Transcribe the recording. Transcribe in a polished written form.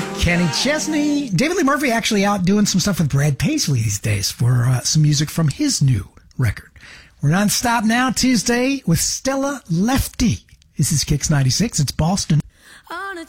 Kenny Chesney. David Lee Murphy actually out doing some stuff with Brad Paisley these days for some music from his new record. We're non-stop now, Tuesday, with Stella Lefty. This is Kicks 96. It's Boston. On a